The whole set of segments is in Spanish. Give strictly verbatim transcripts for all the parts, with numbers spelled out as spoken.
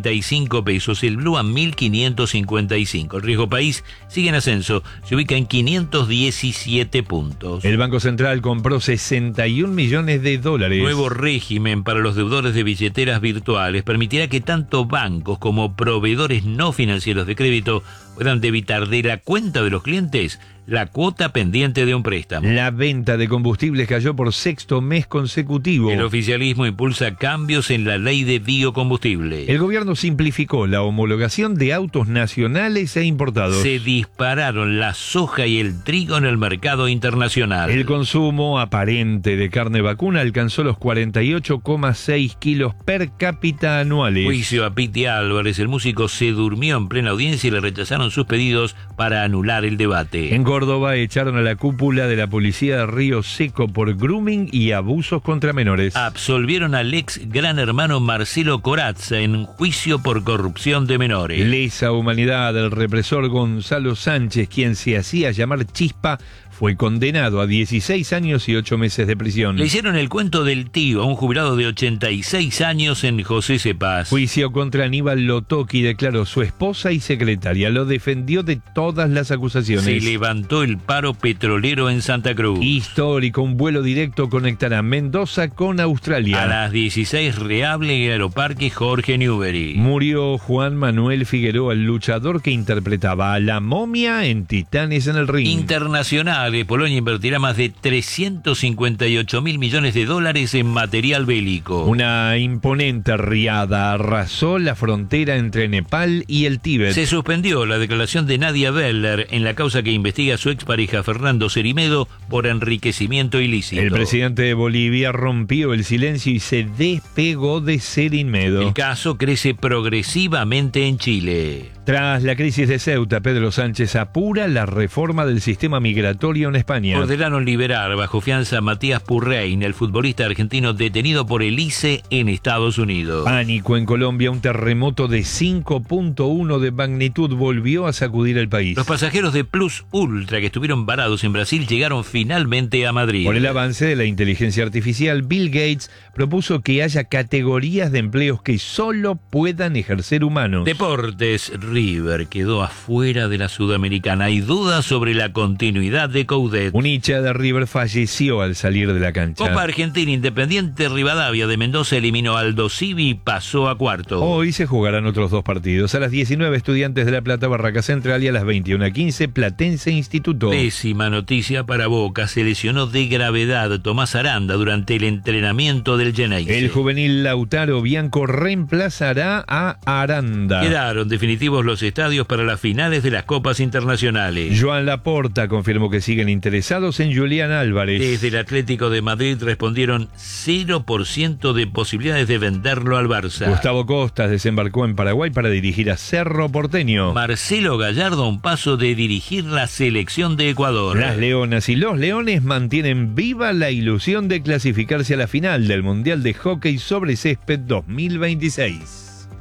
treinta y cinco pesos, el blue a mil quinientos cincuenta y cinco. El riesgo país sigue en ascenso, se ubica en quinientos diecisiete puntos. El Banco Central compró sesenta y un millones de dólares. Nuevo régimen para los deudores de billeteras virtuales permitirá que tanto bancos como proveedores no financieros de crédito puedan debitar de la cuenta de los clientes la cuota pendiente de un préstamo. La venta de combustibles cayó por sexto mes consecutivo. El oficialismo impulsa cambios en la ley de biocombustible. El gobierno simplificó la homologación de autos nacionales e importados. Se dispararon la soja y el trigo en el mercado internacional. El consumo aparente de carne vacuna alcanzó los cuarenta y ocho coma seis kilos per cápita anuales. Juicio a Piti Álvarez. El músico se durmió en plena audiencia y le rechazaron sus pedidos para anular el debate. En Córdoba echaron a la cúpula de la policía de Río Seco por grooming y abusos contra menores. Absolvieron al ex gran hermano Marcelo Corazza en juicio por corrupción de menores. Lesa humanidad del represor Gonzalo Sánchez, quien se hacía llamar Chispa, fue condenado a dieciséis años y ocho meses de prisión. Le hicieron el cuento del tío a un jubilado de ochenta y seis años en José Cepaz. Juicio contra Aníbal Lotoki, declaró su esposa y secretaria. Lo defendió de todas las acusaciones. Se levantó el paro petrolero en Santa Cruz. Histórico, un vuelo directo conectará Mendoza con Australia. A las dieciséis reable el Aeroparque Jorge Newbery. Murió Juan Manuel Figueroa, el luchador que interpretaba a la momia en Titanes en el Ring. Internacional. Polonia invertirá más de trescientos cincuenta y ocho mil millones de dólares en material bélico. Una imponente riada arrasó la frontera entre Nepal y el Tíbet. Se suspendió la declaración de Nadia Beller en la causa que investiga a su expareja Fernando Cerimedo por enriquecimiento ilícito. El presidente de Bolivia rompió el silencio y se despegó de Cerimedo. El caso crece progresivamente en Chile. Tras la crisis de Ceuta, Pedro Sánchez apura la reforma del sistema migratorio en España. Ordenaron liberar bajo fianza a Matías Purrein, el futbolista argentino detenido por el I C E en Estados Unidos. Pánico en Colombia, un terremoto de cinco punto uno de magnitud volvió a sacudir el país. Los pasajeros de Plus Ultra que estuvieron varados en Brasil llegaron finalmente a Madrid. Por el avance de la inteligencia artificial, Bill Gates propuso que haya categorías de empleos que solo puedan ejercer humanos. Deportes. River quedó afuera de la Sudamericana. Hay dudas sobre la continuidad de Coudet. Un hincha de River falleció al salir de la cancha. Copa Argentina, Independiente Rivadavia de Mendoza eliminó a Aldo Civi y pasó a cuarto. Hoy se jugarán otros dos partidos. A las diecinueve, Estudiantes de La Plata, Barraca Central, y a las veintiuna quince, Platense Instituto. Pésima noticia para Boca. Se lesionó de gravedad Tomás Aranda durante el entrenamiento del Geneise. El juvenil Lautaro Bianco reemplazará a Aranda. Quedaron definitivos los estadios para las finales de las Copas Internacionales. Joan Laporta confirmó que siguen interesados en Julián Álvarez. Desde el Atlético de Madrid respondieron cero por ciento de posibilidades de venderlo al Barça. Gustavo Costas desembarcó en Paraguay para dirigir a Cerro Porteño. Marcelo Gallardo a un paso de dirigir la selección de Ecuador. Las Leonas y los Leones mantienen viva la ilusión de clasificarse a la final del Mundial de Hockey sobre Césped dos mil veintiséis.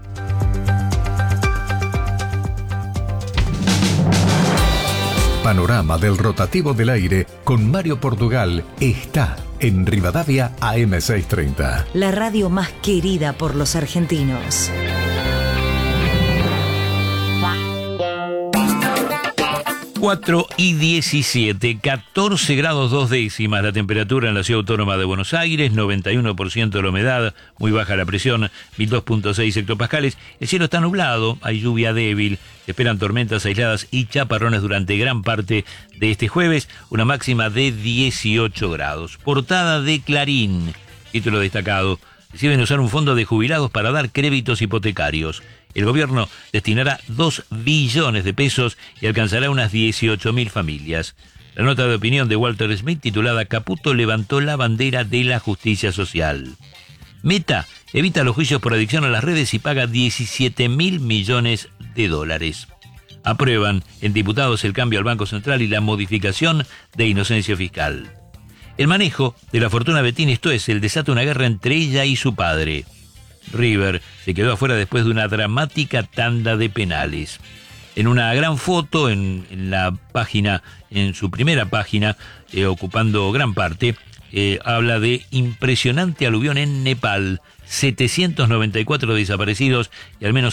Panorama del rotativo del aire con Mario Portugal está en Rivadavia A M seiscientos treinta. La radio más querida por los argentinos. cuatro y diecisiete, catorce grados dos décimas la temperatura en la ciudad autónoma de Buenos Aires, noventa y uno por ciento de la humedad, muy baja la presión, mil dos punto seis hectopascales. El cielo está nublado, hay lluvia débil, se esperan tormentas aisladas y chaparrones durante gran parte de este jueves, una máxima de dieciocho grados. Portada de Clarín, título destacado: deciden usar un fondo de jubilados para dar créditos hipotecarios. El gobierno destinará dos billones de pesos y alcanzará unas dieciocho mil familias. La nota de opinión de Walter Smith, titulada Caputo levantó la bandera de la justicia social. Meta evita los juicios por adicción a las redes y paga diecisiete mil millones de dólares. Aprueban en diputados el cambio al Banco Central y la modificación de inocencia fiscal. El manejo de la fortuna Betín Stoessel desata una guerra entre ella y su padre. River se quedó afuera después de una dramática tanda de penales. En una gran foto, en, en la página, en su primera página, eh, ocupando gran parte, eh, habla de impresionante aluvión en Nepal, setecientos noventa y cuatro desaparecidos y al menos